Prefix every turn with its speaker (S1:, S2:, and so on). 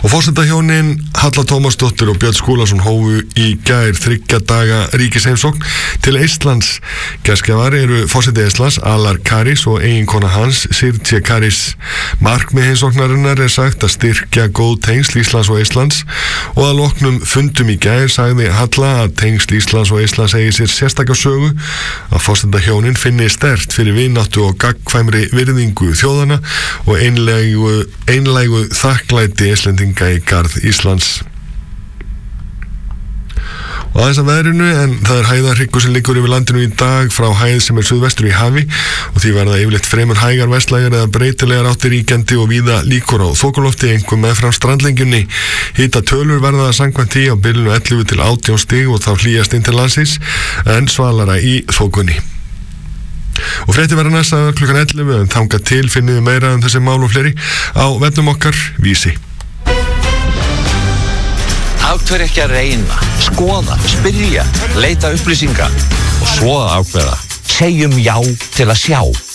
S1: Og forsetahjónin Halla Tómasdóttir og Björn Skúlason hófu í gær 3 daga ríkisheimsókn til Eistlands. Gestgjafar eru forseti Eistlands Alar Karis og eiginkona hans Sirtje Karis. Markmið heimsóknarinnar sagt að styrkja góð tengsl Íslands og Eistlands og að loknum fundum í gær sagði Halla að tengsl Íslands og Eistlands eigi sér sérstaka sögu, að forsetahjónin finni sterkt fyrir vináttu og gagnkvæmri virðingu þjóðana og einlægu þakklæti Íslendinga í garð Íslands. Og aðeins að veðrinu, en það hæðarhryggur sem liggur yfir landinu í dag frá hæð sem suðvestur í hafi og því verða yfirleitt fremur hægar vestlægar eða breytilegar áttir ríkjandi og víða líkur á þokulofti, einkum meðfram strandlengjunni. Hitatölur verða samkvæmt því á bilinu 11 til 18 stig og þá hlýjast inn til landsins en svalara í þokunni. Og fréttir verða næsta klukkan 11 en þangað til finnum við meira um þessi mál og fleiri á vefnum okkar Vísi.
S2: Af hverju ekki að reyna, skoða, spyrja, leita upplýsinga og svo að ákveða. Segjum já til að sjá.